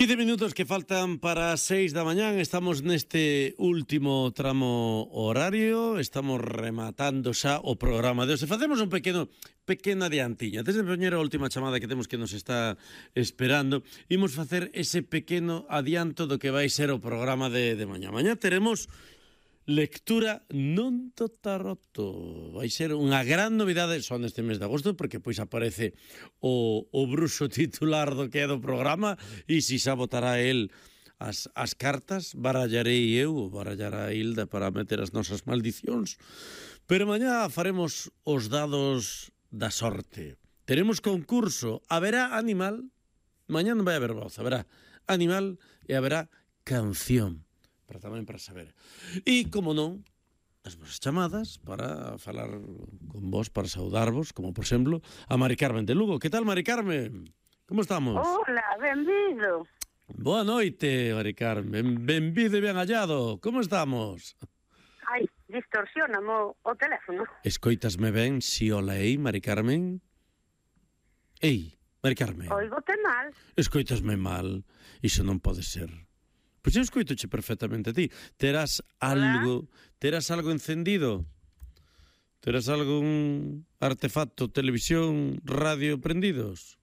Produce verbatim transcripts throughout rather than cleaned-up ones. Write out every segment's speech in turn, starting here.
quince minutos que faltan para as seis da mañán. Estamos neste último tramo horario. Estamos rematando xa o programa de hoxe. Facemos un pequeno pequena adiantiña. Desde a primeira última chamada que temos que nos está esperando, imos facer ese pequeno adianto do que vai ser o programa de, de mañá. Mañá teremos lectura non do taroto. Vai ser unha gran novidade só neste mes de agosto, porque pois aparece o, o bruxo titular do que é do programa, e se xa botará el as, as cartas, barallarei eu, barallará a Hilda para meter as nosas maldicións. Pero mañá faremos os dados da sorte. Teremos concurso, haberá animal, mañá non vai haber voz, haberá animal e haberá canción. Para tamén para saber. E, como non, as vosas chamadas para falar con vos, para saudarvos, como, por exemplo, a Mari Carmen de Lugo. Que tal, Mari Carmen? Como estamos? Hola, benvido. Boa noite, Mari Carmen. Benvido e ben hallado. Como estamos? Ai, distorsionamo o teléfono. Escoitasme ben, si o leí, Mari Carmen? Ei, Mari Carmen. Oigote mal. Escoitasme mal. Iso non pode ser. Pois eu escoitoche perfectamente a ti. Terás algo, terás algo encendido? Terás algún artefacto, televisión, radio prendidos?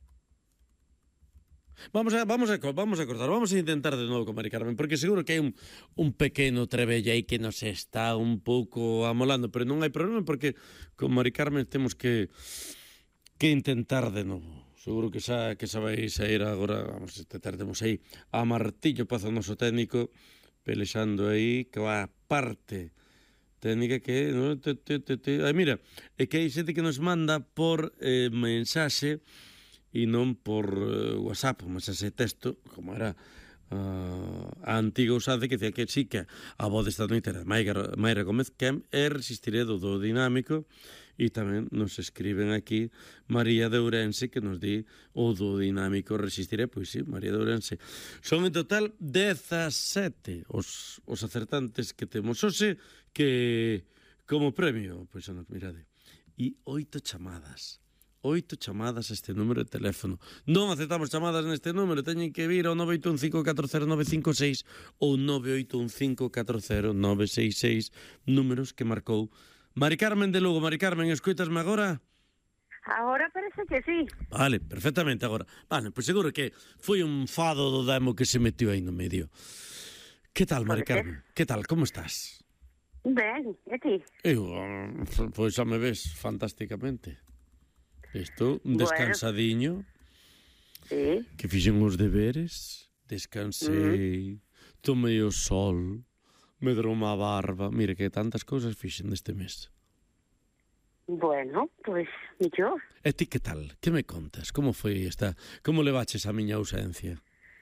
Vamos a, vamos a, vamos a cortar, vamos a intentar de novo con Mari Carmen, porque seguro que hai un, un pequeno trebello aí que nos está un pouco amolando, pero non hai problema, porque con Mari Carmen temos que, que intentar de novo. Seguro que xa, que xa vai sair agora, vamos, temos aí a martillo pazo noso técnico pelexando aí, que va a parte técnica que... No, te, te, te, te. Ai, mira, é que hai xente que nos manda por eh, mensaxe e non por eh, WhatsApp, mensaxe de texto, como era uh, a antiga usanza, que decía que sí, que a voz desta noite era Mayra, Mayra Gómez Kem, e resistiré do, do dinámico. E tamén nos escriben aquí María de Ourense, que nos di o do dinámico resistiré. Pois sí, María de Ourense. Son en total dezasete os, os acertantes que temos hoxe, que como premio, pois son, mirade, e oito chamadas. Oito chamadas a este número de teléfono. Non aceptamos chamadas neste número, teñen que vir ao nove oito un cinco catro cero nove cinco seis ou nove oito un cinco catro cero nove seis seis, números que marcou Mari Carmen de Lugo. Mari Carmen, escoitasme agora? Agora parece que sí. Vale, perfectamente agora. Vale, pois seguro que foi un fado do demo que se metió aí no medio. Que tal, Mari Carmen? Que tal, como estás? Ben, e ti? Eu, pois xa me ves fantásticamente. Estou descansadiño. Bueno, sí. Que fixen os deberes, descansei, mm. tomei o sol, medrou má barba. Mire que tantas cousas fixen neste mes. Bueno, pois, pues, yo. E ti que tal? Que me contas? Como foi esta? Como levaches a miña ausencia?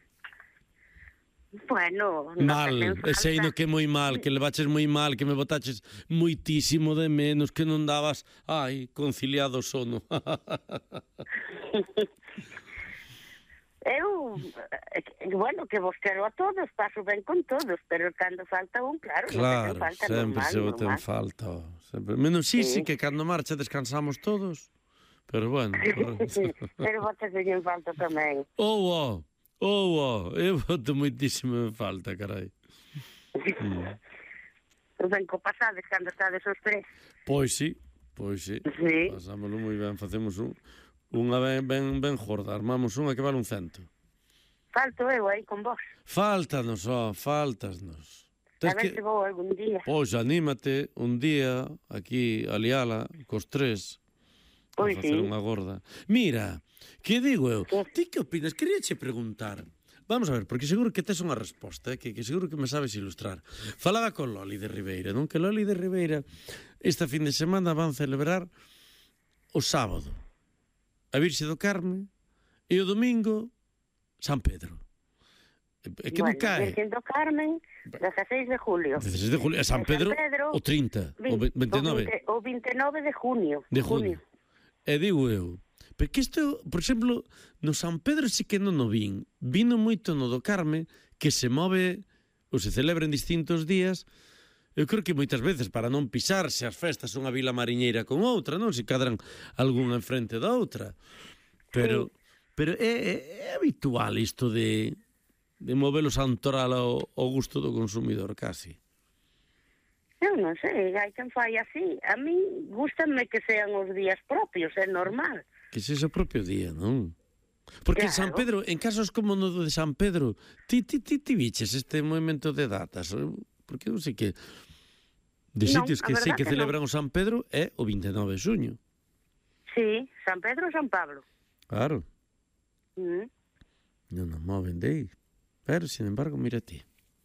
Bueno, mal, e sei no que moi mal, que levaches moi mal, que me botaches moitísimo de menos, que non dabas, ai, conciliado o sono. Eu, bueno, que vos quero a todos, paso ben con todos, pero cando falta un, claro, claro, non falta sempre normal, se boten normal. falta. Sempre. Menos sí, sí, sí, que cando marcha descansamos todos, pero bueno. Pero botes en falta tamén. Oh, oh. Oh, oh, eu boto moitísimo en falta, carai. Mm. Ben, co pasades cando estades os tres. Pois sí, pois sí. Sí. Pasámoslo moi ben, facemos un, unha ben, ben, ben jorda, armamos unha que vale un cento. Falto eu aí con vos. Faltanos, ó, oh, faltasnos. A ver que... se vou algún día. Pois, anímate un día aquí a liala cos tres. Pois a facer sí. unha gorda. Mira, que digo eu? ¿Qué? Ti que opinas? Quería che preguntar. Vamos a ver, porque seguro que tes unha resposta, que, que seguro que me sabes ilustrar. Falaba con Loli de Ribeira, non? Que Loli de Ribeira esta fin de semana van celebrar o sábado a Virxe do Carme e o domingo San Pedro. E que bueno, non cae? Virxe do Carmen, dezasseis de julio. dezasseis de julio. E San Pedro, San Pedro o trinta, o veintinueve. O veintinueve de junio. De junio. junio. E digo eu, porque isto, por exemplo, no San Pedro sí que non o vin, vino moito no do Carme, que se move ou se celebra en distintos días. Eu creo que moitas veces para non pisarse as festas unha vila mariñeira con outra, non? Se cadran algunha enfrente da outra. Pero, sí. pero é, é, é habitual isto de, de modelo santoral ao, ao gusto do consumidor, casi. Eu non sei, hai quen fai así. A mí gústame que sean os días propios, é normal. Que sexa o propio día, non? Porque Claro. en San Pedro, en casos como no de San Pedro, ti, ti, ti, ti biches este movimento de datas? Porque eu sei que de Non, sitios a que sei verdad que que celebran o San Pedro é o vinte e nove de xuño. Sí, San Pedro e San Pablo. Claro, Mm. non nos moven de aí. Pero, sin embargo, mira ti.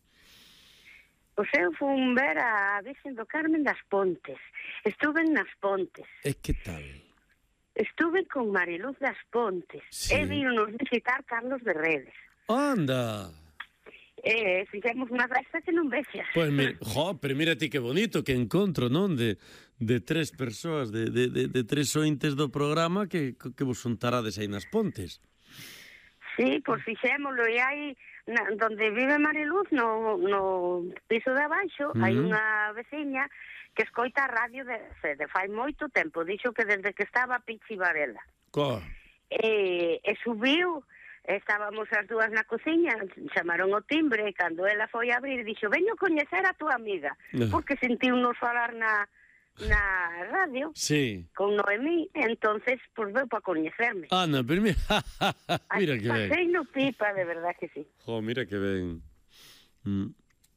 Pois eu fun ver a Virxen do Carmen das Pontes. Estuve nas Pontes. E que tal? Estuve con Mariluz das Pontes. Sí. E vinos visitar Carlos de Redes. Anda! E fixemos unha festa que non vexas. Pois, mira, jo, pero mira ti que bonito que encontro, non? De, de tres persoas, de, de, de, de tres ointes do programa que, que vos juntarades aí nas Pontes. Sí, pois fixémolo e hai na, donde vive Mariluz no, no piso de abaixo, uh-huh. hai unha veciña que escoita a radio de, de fai moito tempo, dixo que desde que estaba Pichi Varela. Co? E, e subiu, estábamos as dúas na cociña, chamaron o timbre e cando ela foi a abrir dixo, veño coñecer a tua amiga, uh-huh. porque sentiu-nos falar na na radio, sí. con Noemí, entonces, pues veu para coñecerme. Ana, pero mira, mira que ben. Pasei no pipa, de verdad que sí. Jo, mira que ben. Mm.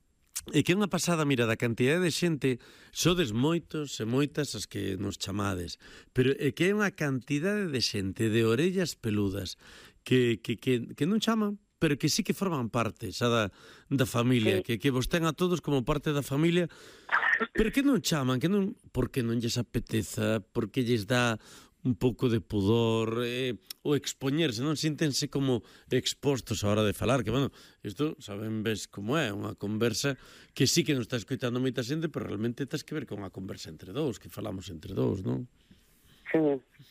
E que é unha pasada, mira, da cantidade de xente, sodes moitos e moitas as que nos chamades, pero é que é unha cantidade de xente de orellas peludas que, que, que, que non chaman, pero que sí que forman parte xa da, da familia, sí. que, que vos ten a todos como parte da familia, pero que non chaman, que non, porque non lles apeteza, porque lles dá un pouco de pudor, eh, ou expoñerse, non sintense como expostos a hora de falar, que, bueno, isto saben ves como é, unha conversa que sí que non está escoitando moita xente, pero realmente tens que ver con unha conversa entre dous, que falamos entre dous, non? Sí,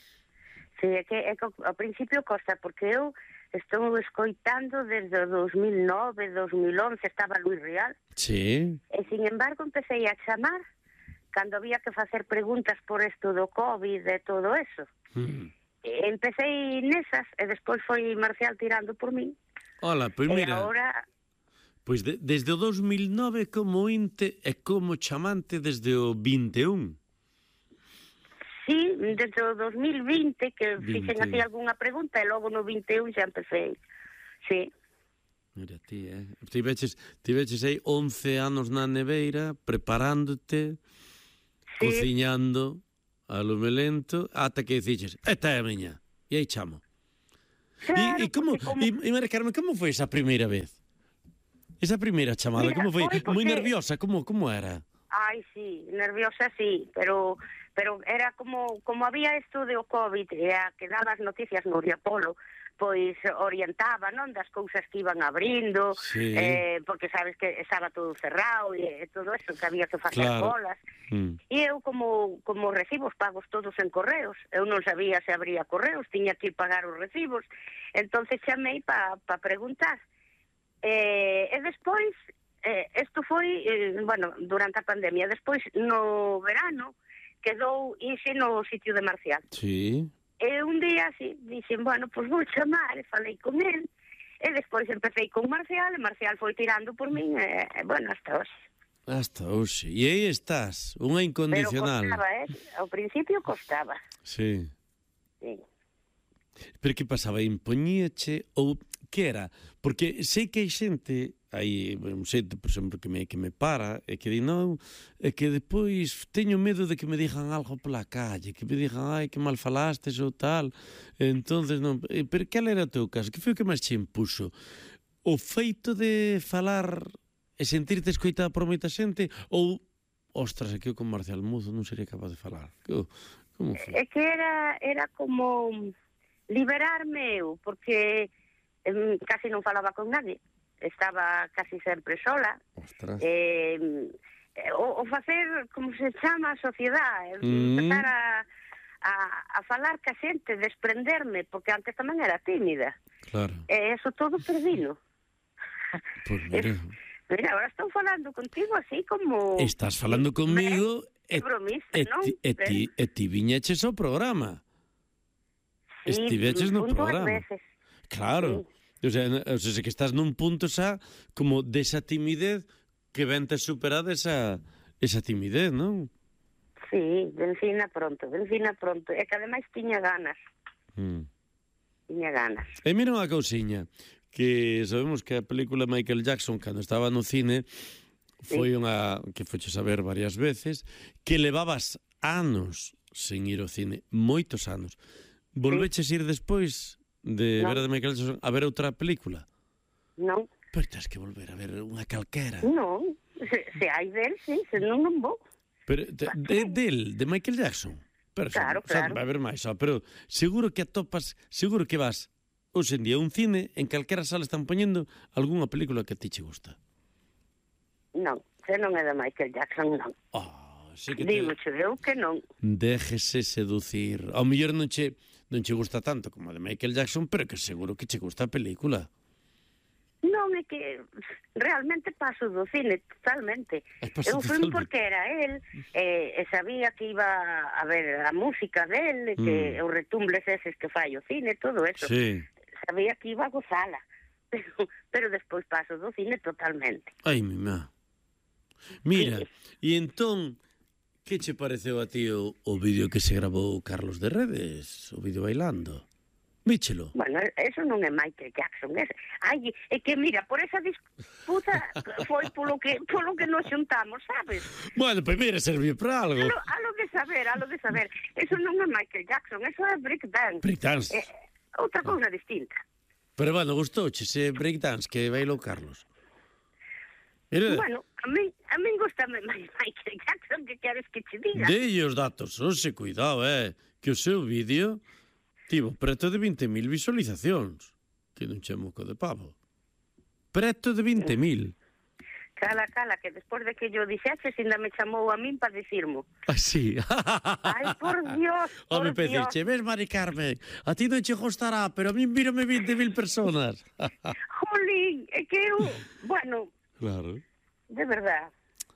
sí, é que, é que ao principio costa, porque eu estou escoitando desde o dos mil nove, dos mil once, estaba Luis Real. Sí. E, sin embargo, empecé a chamar cando había que facer preguntas por isto do COVID e todo eso. Mm. E empecé nesas, e despois foi Marcial tirando por min. Hola, pois mira... E agora... Pois de, desde o dos mil nove como inte e como chamante desde o vinte e un. Sí, desde o dos mil vinte, que fixen así algunha pregunta, e logo no vinte e un xa empecé. Sí. Mira ti, eh? Tiveches, tiveches aí once anos na neveira, preparándote, sí. Cociñando, a lume lento, ata que diciches, esta é a miña, e aí chamo. Claro, e, e como, como... E, e María Carmen, como foi esa primeira vez? Esa primeira chamada, Mira, como foi? foi porque... Moi nerviosa, como, como era? Ai, sí, nerviosa sí, pero pero era como como había isto de o COVID e a que daba as noticias no Riapolo, pois orientaba, non, das cousas que iban abrindo, sí. eh, porque sabes que estaba todo cerrado e, e todo eso, que había que facer claro. colas. Mm. E eu como como recibos pagos todos en correos, eu non sabía se abría correos, tiña que ir pagar os recibos, entonces chamei para pa preguntar. Eh, e despois, eh, isto foi, eh, bueno, durante a pandemia, despois no verano, quedou ixe no sitio de Marcial. Sí. E un día, así, dixen, bueno, pois vou chamar, e falei con él, e despois empecé con Marcial, e Marcial foi tirando por min, e, e bueno, hasta hoxe. Hasta hoxe. E aí estás, unha incondicional. Pero costaba, eh? Ao principio costaba. Sí. Sí. Pero que pasaba? Impoñíache ou que era? Porque sei que hai xente, hai un xente, por exemplo, que me, que me para e que di, non, é que depois teño medo de que me digan algo pola calle, que me digan, ai, que mal falastes ou tal, entonces non... Pero que era o teu caso? Que foi o que máis che impuso? O feito de falar e sentirte escoitada por moita xente ou, ostras, é que eu con Marcial Muzo non sería capaz de falar? Como foi? É que era, era como liberarme eu, porque eh, casi non falaba con nadie, estaba casi sempre sola. Ostras. Eh, o, o facer, como se chama, a sociedade, mm. empezar a, a, a falar ca xente, desprenderme, porque antes tamén era tímida. Claro. E eso todo perdino. Pois mira... Mira, ahora estou falando contigo así como... Estás falando comigo... É bromista, non? E ti, e ti viñeches ao programa. Sí, Estiveches no programa. Veces. Claro. Sí. O sea, o sea, que estás nun punto xa como desa timidez que vente superada esa, esa timidez, non? Sí, vencina pronto, vencina pronto. E que ademais tiña ganas. Mm. Tiña ganas. E mira unha cousiña, que sabemos que a película Michael Jackson, cando estaba no cine, foi Sí. unha que foches a ver varias veces, que levabas anos sen ir ao cine, moitos anos. Volveches ir despois de No. ver a de Michael Jackson a ver outra película? Non, Pero tens que volver a ver unha calquera. non. Se, se hai del, sí, se non, non vou. Pero de, de, del, de Michael Jackson. Pero Claro, xa, xa claro. vai haber máis, ó, pero seguro que atopas, seguro que vas hoxe en día a un cine, en calquera sala están poñendo algunha película que a ti che gusta. Non, se non é de Michael Jackson, non. Ah, sí que te... Digo che eu que non. Déjese seducir. Ao mellor non che, non che gusta tanto como a de Michael Jackson, pero que seguro que che gusta a película. Non, é que realmente paso do cine totalmente. Ai, paso Eu fui totalmente. porque era él, e, e sabía que iba a ver a música del, e que Mm. os retumbles eses que fai o cine, todo eso. Sí. Sabía que iba a gozala. Pero, pero despois paso do cine totalmente. Ai, mi má. Mira, e entón, que che pareceu a ti o, o vídeo que se grabou Carlos de Redes? O vídeo bailando? Víchelo? Bueno, eso non é Michael Jackson. É, ai, é que mira, por esa disputa foi polo que polo que nos xuntamos, sabes? Bueno, pois mira, serviu para algo. A lo, a lo de saber, a lo de saber. Eso non é Michael Jackson, eso é breakdance. Breakdance. É outra cousa distinta. Pero bueno, gustouche ese breakdance que bailou Carlos. Mira, Bueno, a mí, a mí gustame máis Michael Jackson, que queres que te diga? dei os datos, oxe, cuidado, eh, que o seu vídeo tivo preto de vinte mil visualizacións. Que non che moco de pavo. Preto de vinte mil. Cala, cala, que despois de que yo dixeches, ainda me chamou a min para dicirmo. Así. Ai, por Dios, por Home, Dios. pediche, ves, Mari Carmen, a ti non che gustará, pero a min vírame vinte mil personas. Jolín, é que eu, bueno, Claro. de verdad.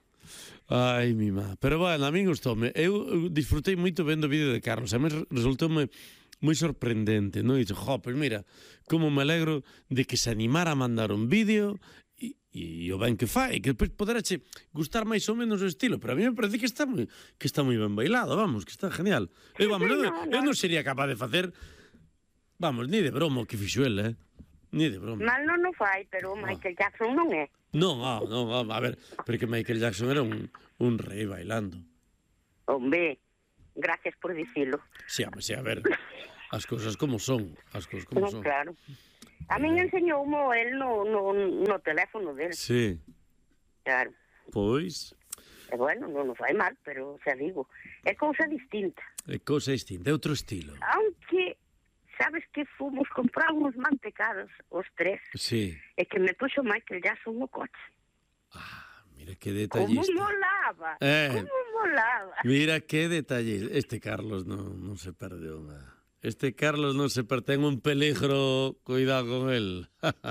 Ai, mi má. Pero, bueno, a min gustoume. Eu disfrutei moito vendo o vídeo de Carlos. A mí resultoume moi sorprendente, non? E dixo, jo, pois mira, como me alegro de que se animara a mandar un vídeo e, e o ben que fai, que depois poderache gustar máis ou menos o estilo, pero a mí me parece que está moi que está moi ben bailado, vamos, que está genial. Eu, vamos, eu, eu non sería capaz de facer, vamos, ni de broma o que fixo el, eh? Ni de broma. Mal non o fai, pero Michael Jackson non é. Non, ah, non, ah, a ver, porque Michael Jackson era un, un rei bailando. Hombre, gracias por dicilo. Sí, a, sí, a ver, as cousas como son, as cousas como No, son. claro. A min enseñoumo el no, no, no teléfono del. Sí, Claro. pois, E bueno, non o fai mal, pero xa digo, é cousa distinta. é cousa distinta, é outro estilo. Aunque, sabes que fomos comprar uns mantecados, os tres, Sí. e que me puxo Michael Jackson no coche. Ah, mira que Como detallista. molaba, Eh. como molaba. Mira que detalle. Este Carlos non, non se perde unha. Este Carlos non se perde, ten un peligro, cuidado con él.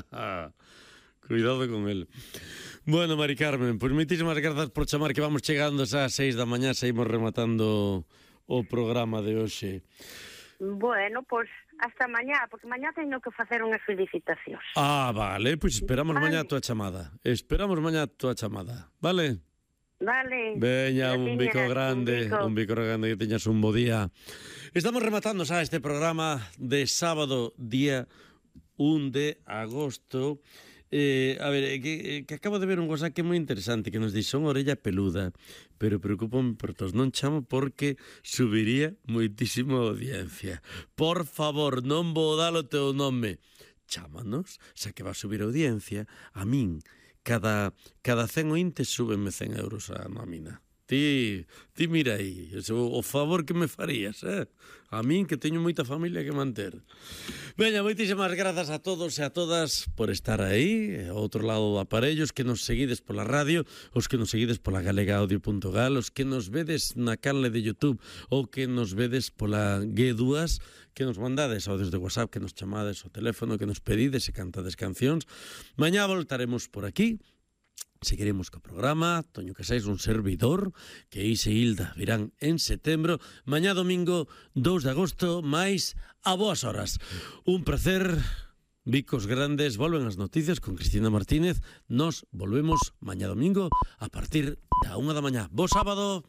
Cuidado con él. Bueno, Mari Carmen, pois moitísimas grazas por chamar, que vamos chegando xa ás seis da mañá, seguimos rematando o programa de hoxe. Bueno, pois hasta mañá, porque mañá teño que facer unhas felicitacións. Ah, vale, pois esperamos Vale. mañá a túa chamada. Esperamos mañá a túa chamada, vale? Vale. Veña, un Graciñas, bico grande, un bico. un bico grande, que teñas un bo día. Estamos rematando xa este programa de sábado, día un de agosto. Eh, a ver, que, que acabo de ver un WhatsApp que é moi interesante, que nos di son orella peluda, pero preocupan por todos. Non chamo porque subiría moitísimo a audiencia. Por favor, non vou dar o teu nome. Chámanos, xa que va a subir a audiencia, a min, cada, cada cen ointes súbenme cen euros a nómina. Ti, ti mira aí, o, o favor que me farías, eh? A min que teño moita familia que manter. Veña, moitísimas grazas a todos e a todas por estar aí, ao outro lado do aparellos, que nos seguides pola radio, os que nos seguides pola galega audio punto gal, os que nos vedes na canle de YouTube ou que nos vedes pola G dúas, que nos mandades audios de WhatsApp, que nos chamades ao teléfono, que nos pedides e cantades cancións. Mañá voltaremos por aquí. Seguiremos co programa, Toño Casais, un servidor, que Ise e Hilda virán en setembro. Mañá domingo, dous de agosto, máis a boas horas. Un placer, Bicos Grandes, volven as noticias con Cristina Martínez. Nos volvemos mañá domingo a partir da unha da mañá. Bo sábado.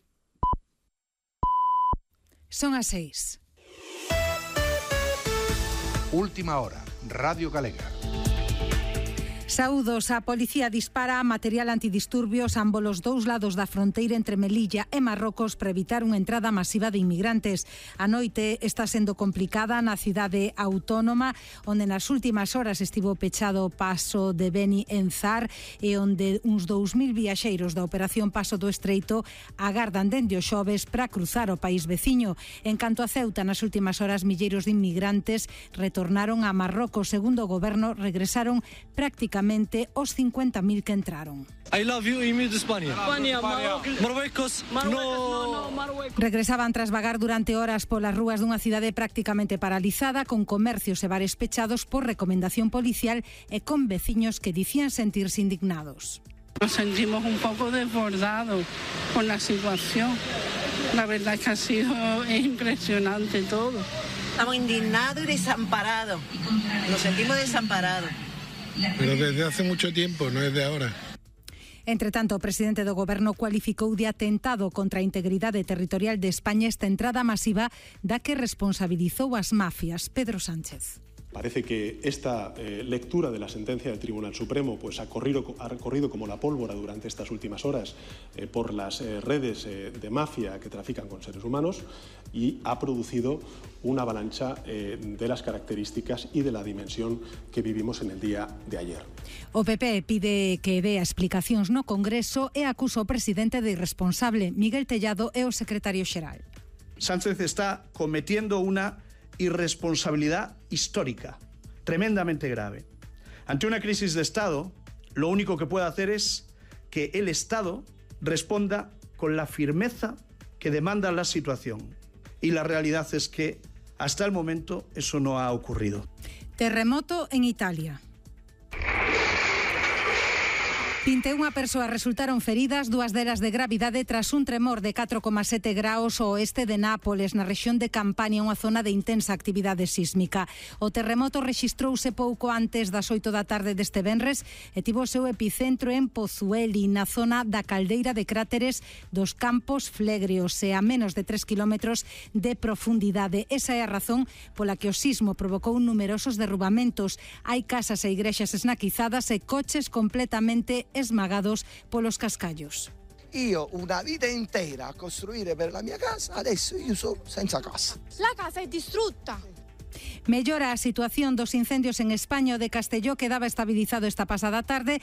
Son as seis. Última hora, Radio Galega. Saúdos, a policía dispara material antidisturbios ambos os dous lados da fronteira entre Melilla e Marrocos para evitar unha entrada masiva de inmigrantes. A noite está sendo complicada na cidade autónoma, onde nas últimas horas estivo pechado o paso de Beni en Zar e onde uns dous mil viaxeiros da Operación Paso do Estreito agardan dende os xoves para cruzar o país veciño. En canto a Ceuta, nas últimas horas milleiros de inmigrantes retornaron a Marrocos. Segundo o goberno, regresaron prácticamente os cincuenta mil que entraron. I love you, email de España. España, Marruecos, no. Regresaban tras vagar durante horas polas rúas dunha cidade prácticamente paralizada, con comercios e bares pechados por recomendación policial e con veciños que dicían sentirse indignados. Nos sentimos un poco desbordados con la situación. La verdad es que ha sido impresionante todo. Estamos indignados y desamparados. Nos sentimos desamparados. Pero desde hace mucho tiempo, no es de ahora. Entre tanto, o presidente do goberno cualificou de atentado contra a integridade territorial de España esta entrada masiva da que responsabilizou as mafias. Pedro Sánchez. Parece que esta eh, lectura de la sentencia del Tribunal Supremo pues, ha, corrido, ha recorrido como la pólvora durante estas últimas horas eh, por las eh, redes eh, de mafia que trafican con seres humanos y ha producido una avalancha eh, de las características y de la dimensión que vivimos en el día de ayer. O P P pide que dé explicacións no Congreso e acusa o presidente de irresponsable. Miguel Tellado é o secretario xeral. Sánchez está cometiendo una irresponsabilidad histórica, tremendamente grave. Ante una crisis de Estado, lo único que puede hacer es que el Estado responda con la firmeza que demanda la situación. Y la realidad es que hasta el momento eso no ha ocurrido. Terremoto en Italia. vinte e unha persoas resultaron feridas, dúas delas de gravidade tras un tremor de catro coma sete graus ao oeste de Nápoles, na rexión de Campania, unha zona de intensa actividade sísmica. O terremoto rexistrouse pouco antes das oito da tarde deste venres e tivo o seu epicentro en Pozueli, na zona da caldeira de cráteres dos Campos Flegreos e a menos de tres kilómetros de profundidade. Esa é a razón pola que o sismo provocou numerosos derrubamentos. Hai casas e igrexas esnaquizadas e coches completamente esmagados polos cascallos. Io una vita intera a costruire per la mia casa, adesso io sono senza casa. La casa è distrutta. Mellora a situación dos incendios en España. O de Castelló quedaba estabilizado esta pasada tarde,